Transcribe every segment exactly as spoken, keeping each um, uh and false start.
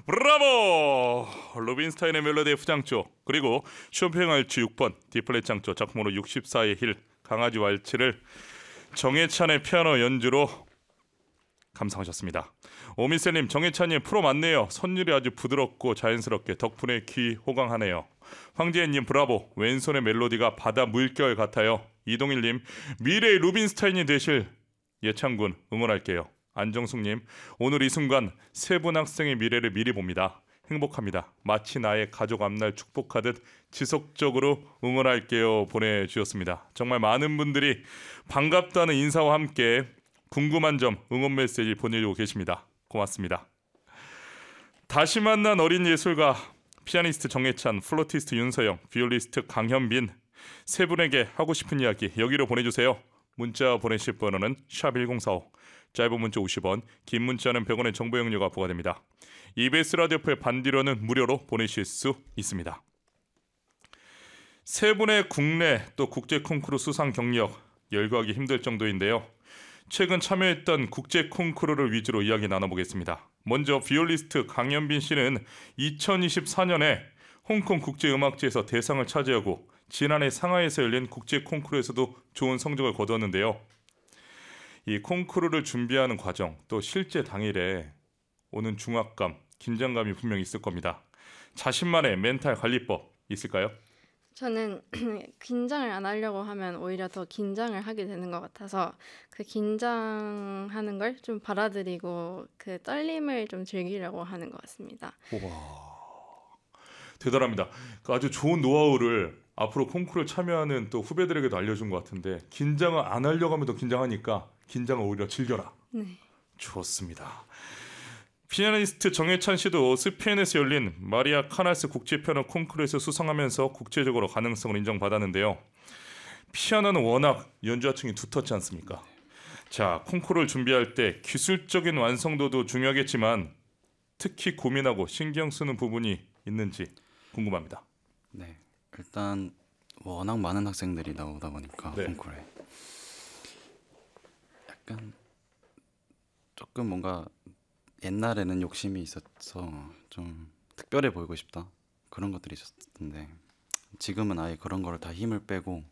브라보! 루빈스타인의 멜로디의 후장조, 그리고 쇼팽 알츠 육 번 D플랫 장조 작품으로 육십사의 힐 강아지 왈츠를 정해찬의 피아노 연주로 감상하셨습니다. 오미셀님, 정해찬님 프로 맞네요. 선율이 아주 부드럽고 자연스럽게 덕분에 귀 호강하네요. 황지혜님, 브라보. 왼손의 멜로디가 바다 물결 같아요. 이동일님, 미래의 루빈스타인이 되실 예찬군 응원할게요. 안정숙님, 오늘 이 순간 세 분 학생의 미래를 미리 봅니다. 행복합니다. 마치 나의 가족 앞날 축복하듯 지속적으로 응원할게요 보내주셨습니다. 정말 많은 분들이 반갑다는 인사와 함께 궁금한 점, 응원 메시지 보내주고 계십니다. 고맙습니다. 다시 만난 어린 예술가, 피아니스트 정해찬, 플루티스트 윤서영, 비올리스트 강현빈 세 분에게 하고 싶은 이야기 여기로 보내주세요. 문자 보내실 번호는 샵 일공사오, 짧은 문자 오십 원, 긴 문자는 백 원의 정보 용료가 부과됩니다. 이비에스 라디오프의 반디로는 무료로 보내실 수 있습니다. 세 분의 국내 또 국제 콩쿠르 수상 경력 열거하기 힘들 정도인데요. 최근 참여했던 국제 콩쿠르를 위주로 이야기 나눠보겠습니다. 먼저 비올리스트 강현빈 씨는 이천이십사 년에 홍콩 국제음악제에서 대상을 차지하고 지난해 상하이에서 열린 국제 콩쿠르에서도 좋은 성적을 거두었는데요. 이 콩쿠르를 준비하는 과정, 또 실제 당일에 오는 중압감, 긴장감이 분명히 있을 겁니다. 자신만의 멘탈 관리법 있을까요? 저는 긴장을 안 하려고 하면 오히려 더 긴장을 하게 되는 것 같아서 그 긴장하는 걸 좀 받아들이고 그 떨림을 좀 즐기려고 하는 것 같습니다. 우와, 대단합니다. 아주 좋은 노하우를 앞으로 콩쿠르에 참여하는 또 후배들에게도 알려준 것 같은데, 긴장을 안 하려고 하면 더 긴장하니까 긴장을 오히려 즐겨라. 네. 좋습니다. 피아니스트 정해찬 씨도 스페인에서 열린 마리아 카나스 국제 피아노 콩쿠르에서 수상하면서 국제적으로 가능성을 인정받았는데요. 피아노는 워낙 연주하층이 두텁지 않습니까? 자, 콩쿠르를 준비할 때 기술적인 완성도도 중요하겠지만 특히 고민하고 신경 쓰는 부분이 있는지 궁금합니다. 네, 일단 워낙 많은 학생들이 나오다 보니까 네. 콩쿠르에 약간 조금 뭔가 옛날에는 욕심이 있어서 좀 특별해 보이고 싶다 그런 것들이 있었는데, 지금은 아예 그런 거를 다 힘을 빼고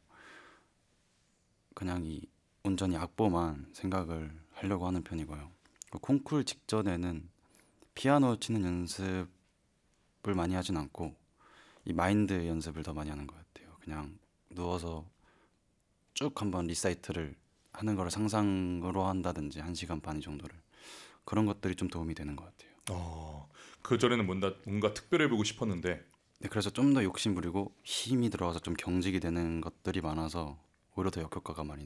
그냥 이 온전히 악보만 생각을 하려고 하는 편이고요. 콩쿠르 직전에는 피아노 치는 연습을 많이 하진 않고 이 마인드 연습을 더 많이 하는 것 같아요. 그냥 누워서 쭉 한번 리사이트를 하는 거를 상상으로 한다든지 한 시간 반 정도를, 그런 것들이 좀 도움이 되는 것 같아요. 어, 그 전에는 뭔가, 뭔가 특별해 보고 싶었는데. 네, 그래서 좀 더 욕심 부리고 힘이 들어와서 좀 경직이 되는 것들이 많아서 오히려 더 역효과가 많이